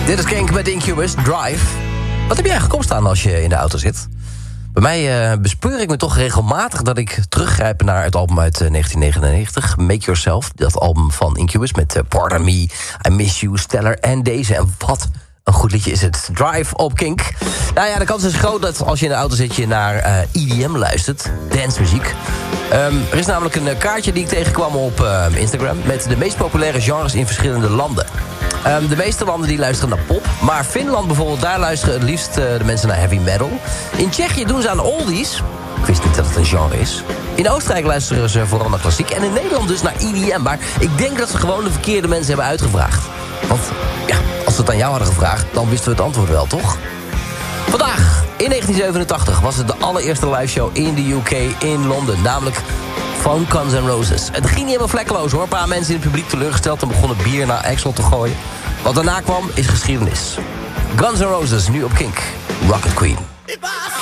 Dit is Kink met Incubus, Drive. Wat heb jij eigenlijk opstaan als je in de auto zit? Bij mij bespeur ik me toch regelmatig dat ik teruggrijp naar het album uit 1999. Make Yourself, dat album van Incubus met Pardon Me, I Miss You, Stellar en deze. En wat een goed liedje is het. Drive op Kink. Nou ja, de kans is groot dat als je in de auto zit je naar EDM luistert. Dancemuziek. Er is namelijk een kaartje die ik tegenkwam op Instagram met de meest populaire genres in verschillende landen. De meeste landen die luisteren naar pop. Maar Finland bijvoorbeeld, daar luisteren het liefst de mensen naar heavy metal. In Tsjechië doen ze aan oldies. Ik wist niet dat het een genre is. In Oostenrijk luisteren ze vooral naar klassiek. En in Nederland dus naar EDM. Maar ik denk dat ze gewoon de verkeerde mensen hebben uitgevraagd. Want ja, als ze het aan jou hadden gevraagd, dan wisten we het antwoord wel, toch? Vandaag, in 1987, was het de allereerste liveshow in de UK in Londen. Namelijk van Guns N' Roses. Het ging niet helemaal vlekkeloos hoor. Een paar mensen in het publiek teleurgesteld en begonnen bier naar Axl te gooien. Wat daarna kwam is geschiedenis. Guns N' Roses, nu op Kink. Rocket Queen.